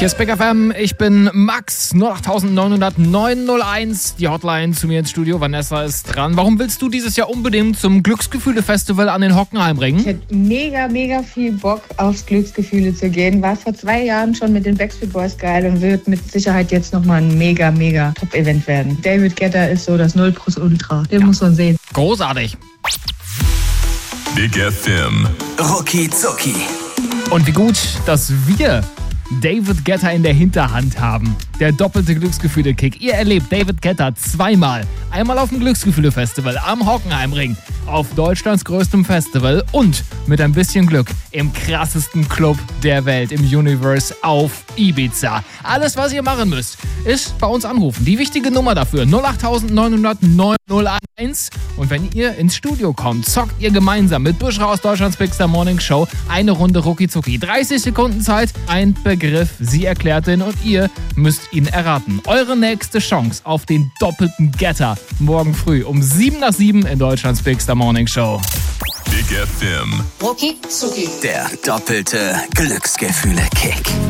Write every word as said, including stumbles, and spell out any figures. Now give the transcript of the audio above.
Hier ist Big F M, ich bin Max, null acht neun null null neun null eins, die Hotline zu mir ins Studio, Vanessa ist dran. Warum willst du dieses Jahr unbedingt zum Glücksgefühle-Festival an den Hockenheimring? Ich hätte mega, mega viel Bock aufs Glücksgefühle zu gehen. War vor zwei Jahren schon mit den Backstreet Boys geil und wird mit Sicherheit jetzt nochmal ein mega, mega Top-Event werden. David Guetta ist so das Null plus Ultra, den ja. muss man sehen. Großartig. Big F M. Rucki Zucki. Und wie gut, dass wir David Guetta in der Hinterhand haben. Der doppelte Glücksgefühle-Kick. Ihr erlebt David Guetta zweimal. Einmal auf dem Glücksgefühle-Festival am Hockenheimring, auf Deutschlands größtem Festival und mit ein bisschen Glück im krassesten Club der Welt, im Universe auf Ibiza. Alles, was ihr machen müsst, ist bei uns anrufen. Die wichtige Nummer dafür, null acht neun null null neun null eins. Und wenn ihr ins Studio kommt, zockt ihr gemeinsam mit Buschra aus Deutschlands Big Star Morning Show eine Runde Rucki Zucki. dreißig Sekunden Zeit, ein Begriff, sie erklärt den und ihr müsst ihn erraten. Eure nächste Chance auf den doppelten Getter morgen früh um sieben nach sieben in Deutschlands Big Star Morning Show. Big F M. Rucki Zucki. Der doppelte Glücksgefühle-Kick.